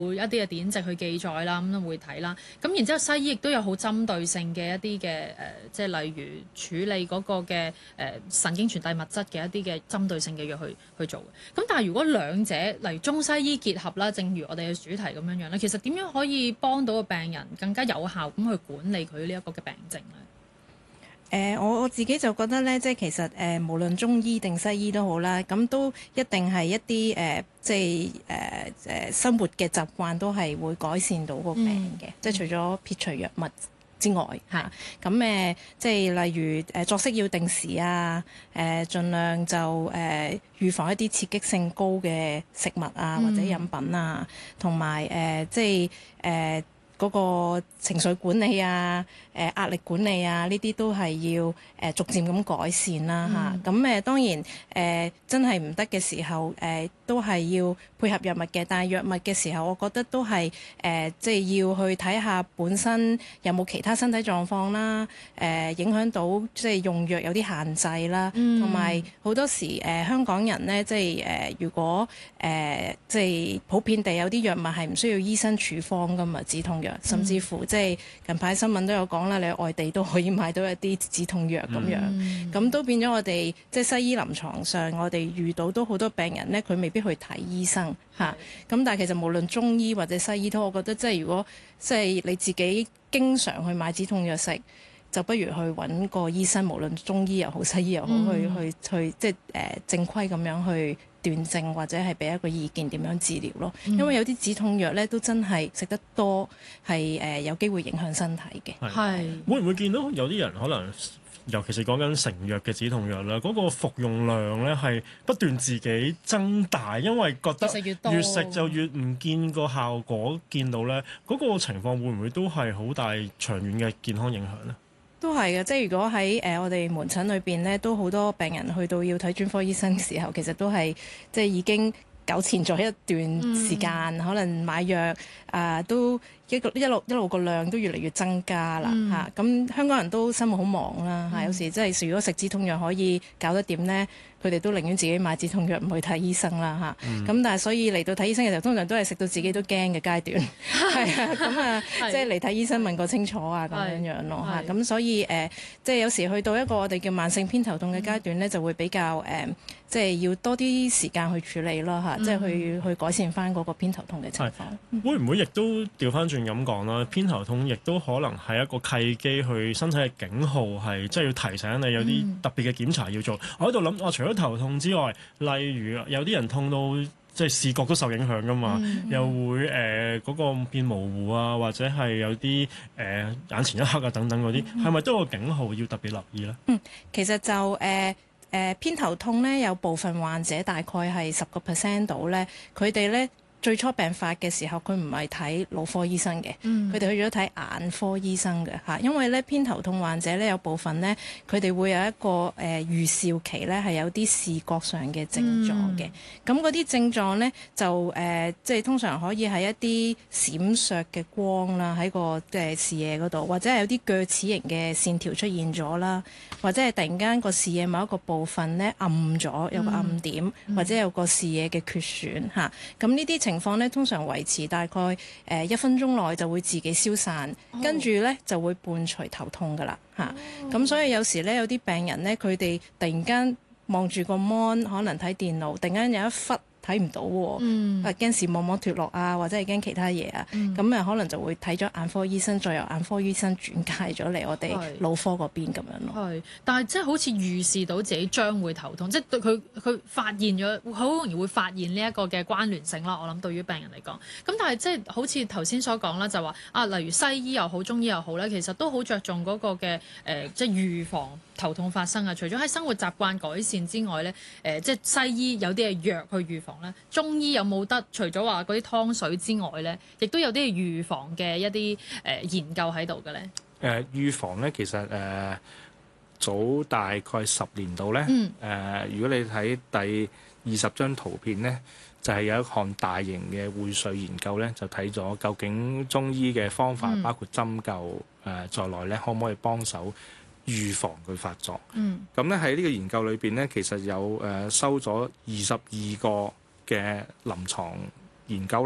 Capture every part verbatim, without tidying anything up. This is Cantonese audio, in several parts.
一啲嘅典籍去記載啦，咁都會睇啦。咁然之後西醫亦都有好針對性嘅一啲嘅誒，即係例如處理嗰個嘅誒、呃、神經傳遞物質嘅一啲嘅針對性嘅藥去去做嘅。咁但係如果兩者例如中西醫結合啦，正如我哋嘅主題咁樣樣咧，其實點樣可以幫到個病人更加有效咁去管理佢呢一個嘅病症咧？ 誒、呃，我我自己就覺得咧，即係其實誒、呃，無論中醫定西醫都好啦，咁都一定係一啲誒、呃，即係誒誒生活嘅習慣都係會改善到個病嘅，嗯、即係除咗撇除藥物之外嚇，咁誒、呃，即係例如誒、呃、作息要定時啊，誒、呃、盡量就誒、呃、預防一啲刺激性高嘅食物啊或者飲品啊，同埋誒即係誒。呃嗰個情緒管理啊、誒、呃、壓力管理啊，呢啲都係要誒、呃、逐漸咁改善啦嚇。咁誒、嗯啊、當然誒、呃、真係唔得嘅時候，誒、呃、都係要配合藥物嘅。但係藥物嘅時候，我覺得都係誒即係要去睇下本身有冇其他身體狀況啦，誒、呃、影響到即係用藥有啲限制啦，同埋好多時誒、呃、香港人咧，即係誒、呃、如果誒、呃、即係普遍地有啲藥物係唔需要醫生處方㗎嘛，止痛藥。甚至乎即係近排新聞都有講啦，你喺外地都可以買到一啲止痛藥咁樣，咁、嗯、都變咗我哋即係西醫臨床上，我哋遇到都好多病人咧，佢未必去睇醫生嚇。咁是、啊、但係其實無論中醫或者西醫都，我覺得即係如果即係你自己經常去買止痛藥食，就不如去揾個醫生，無論中醫又好西醫又好，嗯、去去去即係誒、呃、正規咁樣去斷症或者係俾一個意見點樣治療咯，嗯、因為有啲止痛藥咧都真係食得多係誒、呃、有機會影響身體嘅。 係是會唔會見到有啲人可能，尤其是講緊成藥嘅止痛藥啦，嗰、那個服用量咧係不斷自己增大，因為覺得越食就越唔見個效果，見到咧嗰、那個情況會唔會都係好大長遠嘅健康影響呢？ 都係嘅，即係如果喺誒、呃、我哋門診裏邊咧，都好多病人去到要睇專科醫生嘅時候，其實都係即係已經糾纏咗一段時間，嗯、可能買藥啊、呃、都一個一路一路個量都越嚟越增加啦嚇。咁、嗯啊、香港人都生活好忙啦嚇，嗯、有時即係如果食止痛藥可以搞得掂咧，佢哋都寧願自己買止痛藥唔去睇醫生啦嚇。咁、嗯啊、但係所以嚟到睇醫生嘅時候，通常都係食到自己都驚嘅階段，係啊咁啊，即係嚟睇醫生問個清楚啊咁樣樣咯嚇。咁所以誒、呃，即係有時去到一個我哋叫慢性偏頭痛嘅階段咧，嗯、就會比較誒、呃，即係要多啲時間去處理咯嚇，嗯、即係去去改善翻嗰個偏頭痛嘅情況。嗯、 會唔會亦都調翻轉咁講啦？偏頭痛亦都可能係一個契機，去身體嘅警號，係即係要提醒你有啲特別嘅檢查要做。嗯、我喺度諗，我除咗頭痛之外，例如有啲人痛到即係視覺都受影響噶嘛，嗯、又會誒嗰、呃那個變模糊啊，或者係有啲誒、呃、眼前一黑啊等等嗰啲，係咪、嗯、都有個警號要特別留意咧？ 嗯，其實就誒。呃誒、呃、偏頭痛咧，有部分患者大概係十個 percent 到咧，佢哋咧最初病發嘅時候，佢唔係睇腦科醫生嘅，佢哋、嗯、去咗睇眼科醫生嘅嚇。因為咧偏頭痛患者咧有部分咧，佢哋會有一個誒、呃、預兆期咧，係有啲視覺上嘅症狀嘅。咁嗰啲症狀咧就誒、呃，即係通常可以係一啲閃爍嘅光啦，喺個誒視野嗰度，或者係有啲鋸齒形嘅線條出現咗啦，或者係突然間個視野某一個部分咧暗咗，有個暗點，嗯嗯、或者有個視野嘅缺損嚇。咁呢啲情況咧，通常維持大概誒、呃、一分鐘內就會自己消散，哦、跟住咧就會伴隨頭痛噶啦嚇。咁、哦、所以有時咧有啲病人咧，佢哋突然間望住個 mon，可能睇電腦，突然間有一忽睇唔到喎，嗯、啊驚視網膜脫落啊，或者係驚其他嘢啊，咁啊、嗯、可能就會睇咗眼科醫生，再由眼科醫生轉介咗嚟我哋腦科嗰邊咁樣咯。 係，但係即係好似預示到自己將會頭痛，即係對佢佢發現咗，好容易會發現呢一個嘅關聯性啦。我諗對於病人嚟講，咁但係即係好似頭先所講啦，就話啊，例如西醫又好，中醫又好咧，其實都好着重嗰個嘅誒、呃，即係預防頭痛發生啊。除咗喺生活習慣改善之外咧，誒、呃、即係西醫有啲係藥去預防。中醫有冇得除咗話嗰啲湯水之外咧，亦都有啲預防嘅一啲誒、呃、研究喺度嘅咧？誒、 呃、預防咧，其實誒、呃、早大概十年度咧，誒、嗯呃、如果你睇第二十張圖片咧，就係、是、有一項大型嘅薈萃研究咧，就睇咗究竟中醫嘅方法，嗯、包括針灸誒、呃、在內咧，可唔可以幫手預防佢發作？嗯，咁咧喺呢個研究裏邊咧，其實有誒、呃、收咗二十二個嘅臨床研究啦，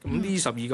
咁呢十二個